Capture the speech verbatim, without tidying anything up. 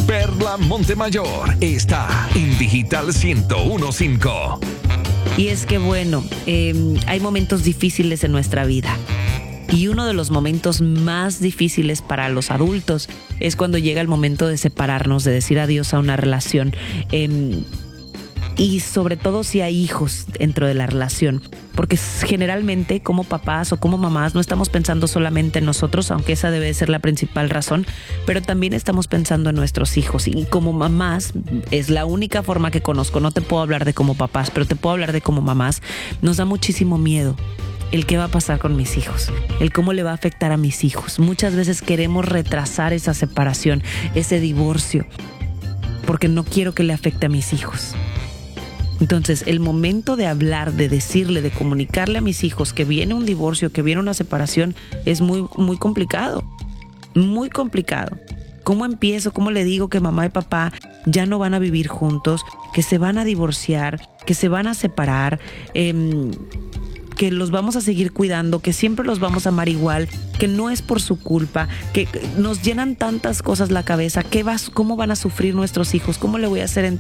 Perla Montemayor está en Digital ciento uno punto cinco. Y es que bueno, eh, hay momentos difíciles en nuestra vida. Y uno de los momentos más difíciles para los adultos es cuando llega el momento de separarnos, de decir adiós a una relación. Eh, y sobre todo si hay hijos dentro de la relación. Porque generalmente como papás o como mamás no estamos pensando solamente en nosotros, aunque esa debe ser la principal razón, pero también estamos pensando en nuestros hijos. Y como mamás, es la única forma que conozco, no te puedo hablar de como papás, pero te puedo hablar de como mamás, nos da muchísimo miedo el qué va a pasar con mis hijos, el cómo le va a afectar a mis hijos. Muchas veces queremos retrasar esa separación, ese divorcio, porque no quiero que le afecte a mis hijos. Entonces, el momento de hablar, de decirle, de comunicarle a mis hijos que viene un divorcio, que viene una separación, es muy, muy complicado, muy complicado. ¿Cómo empiezo? ¿Cómo le digo que mamá y papá ya no van a vivir juntos, que se van a divorciar, que se van a separar, eh, que los vamos a seguir cuidando, que siempre los vamos a amar igual, que no es por su culpa, que nos llenan tantas cosas la cabeza? ¿Qué va, cómo van a sufrir nuestros hijos? ¿Cómo le voy a hacer entender?